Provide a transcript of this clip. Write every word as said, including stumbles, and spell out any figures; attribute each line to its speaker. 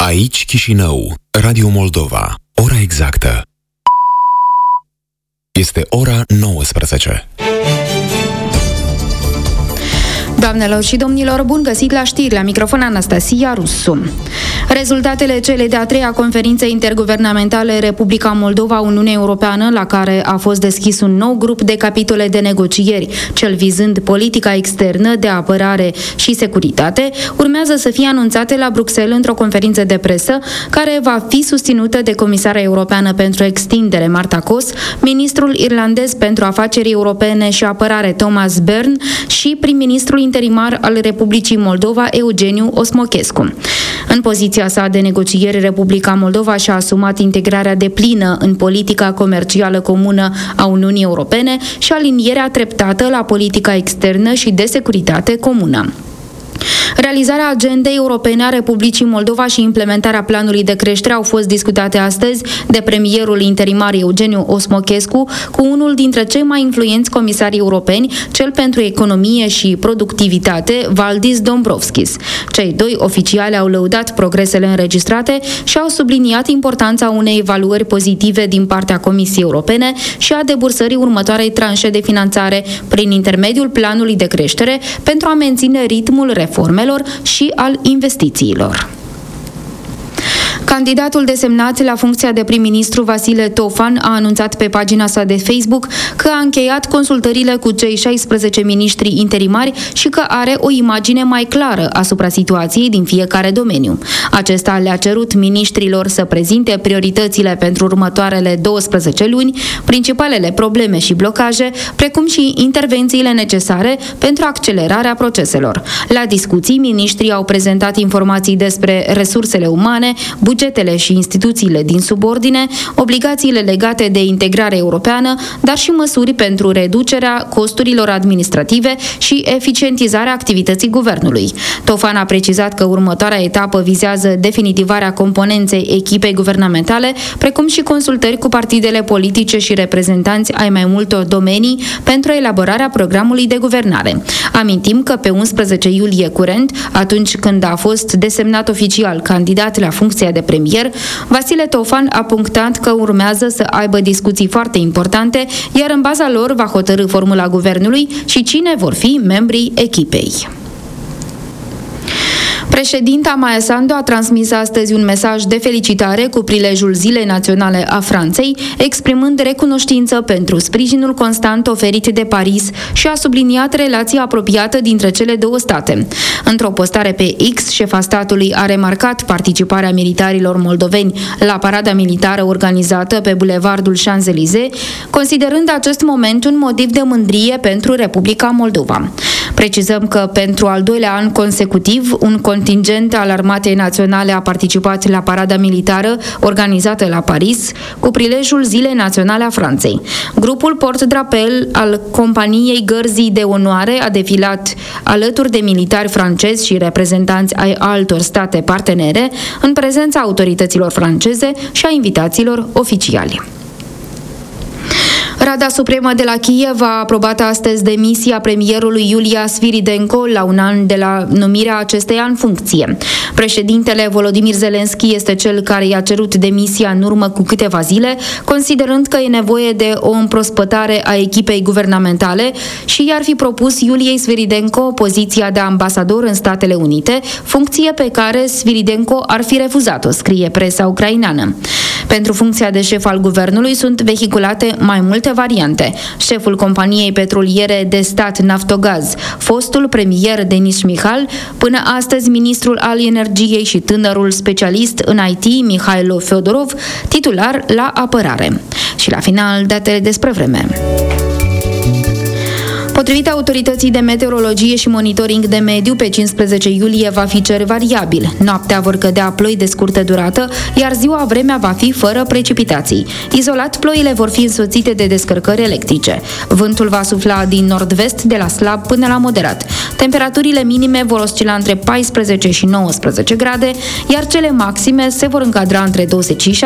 Speaker 1: Aici Chișinău, Radio Moldova. Ora exactă. Este ora nouăsprezece.
Speaker 2: Doamnelor și domnilor, bun găsit la știri, la microfon Anastasia Rusu. Rezultatele celei de-a treia conferințe interguvernamentale Republica Moldova Uniunea Europeană, la care a fost deschis un nou grup de capitole de negocieri, cel vizând politica externă de apărare și securitate, urmează să fie anunțate la Bruxelles într-o conferință de presă, care va fi susținută de Comisara Europeană pentru Extindere, Marta Kos, ministrul irlandez pentru afaceri europene și apărare, Thomas Byrne, și prim-ministrul interimar al Republicii Moldova, Eugeniu Osmochescu. În poziția sa de negociere, Republica Moldova și-a asumat integrarea deplină în politica comercială comună a Uniunii Europene și alinierea treptată la politica externă și de securitate comună. Realizarea agendei europene a Republicii Moldova și implementarea planului de creștere au fost discutate astăzi de premierul interimar Eugeniu Osmochescu cu unul dintre cei mai influenți comisari europeni, cel pentru economie și productivitate, Valdis Dombrovskis. Cei doi oficiali au lăudat progresele înregistrate și au subliniat importanța unei evaluări pozitive din partea Comisiei Europene și a debursării următoarei tranșe de finanțare prin intermediul planului de creștere pentru a menține ritmul reformelor și al investițiilor. Candidatul desemnat la funcția de prim-ministru Vasile Tofan a anunțat pe pagina sa de Facebook că a încheiat consultările cu cei șaisprezece miniștri interimari și că are o imagine mai clară asupra situației din fiecare domeniu. Acesta le-a cerut miniștrilor să prezinte prioritățile pentru următoarele douăsprezece luni, principalele probleme și blocaje, precum și intervențiile necesare pentru accelerarea proceselor. La discuții, miniștrii au prezentat informații despre resursele umane, bugetele și instituțiile din subordine, obligațiile legate de integrare europeană, dar și măsuri pentru reducerea costurilor administrative și eficientizarea activității guvernului. Tofan a precizat că următoarea etapă vizează definitivarea componenței echipei guvernamentale, precum și consultări cu partidele politice și reprezentanți ai mai multor domenii pentru elaborarea programului de guvernare. Amintim că pe unsprezece iulie curent, atunci când a fost desemnat oficial candidat la funcția de premier, Vasile Tofan a punctat că urmează să aibă discuții foarte importante, iar în baza lor va hotărî formula guvernului și cine vor fi membrii echipei. Președinta Maia Sandu a transmis astăzi un mesaj de felicitare cu prilejul Zilei Naționale a Franței, exprimând recunoștință pentru sprijinul constant oferit de Paris și a subliniat relația apropiată dintre cele două state. Într-o postare pe X, șefa statului a remarcat participarea militarilor moldoveni la parada militară organizată pe bulevardul Champs-Élysées, considerând acest moment un motiv de mândrie pentru Republica Moldova. Precizăm că pentru al doilea an consecutiv, un contingent al Armatei Naționale a participat la parada militară organizată la Paris cu prilejul Zilei Naționale a Franței. Grupul port-drapel al companiei Gărzii de Onoare a defilat alături de militari francezi și reprezentanți ai altor state partenere în prezența autorităților franceze și a invitaților oficiali. Rada Supremă de la Kiev a aprobat astăzi demisia premierului Iulia Sviridenko la un an de la numirea acesteia în funcție. Președintele Volodymyr Zelensky este cel care i-a cerut demisia în urmă cu câteva zile, considerând că e nevoie de o împrospătare a echipei guvernamentale și i-ar fi propus Iuliei Sviridenko poziția de ambasador în Statele Unite, funcție pe care Sviridenko ar fi refuzat-o, scrie presa ucraineană. Pentru funcția de șef al guvernului sunt vehiculate mai multe variante. Șeful companiei petroliere de stat Naftogaz, fostul premier Denis Mihal, până astăzi ministrul al energiei și tânărul specialist în I T Mihailo Feodorov, titular la apărare. Și la final, datele despre vreme. Potrivit autorității de meteorologie și monitoring de mediu, pe cincisprezece iulie va fi cer variabil. Noaptea vor cădea ploi de scurtă durată, iar ziua vremea va fi fără precipitații. Izolat, ploile vor fi însoțite de descărcări electrice. Vântul va sufla din nord-vest, de la slab până la moderat. Temperaturile minime vor oscila între paisprezece și nouăsprezece grade, iar cele maxime se vor încadra între douăzeci și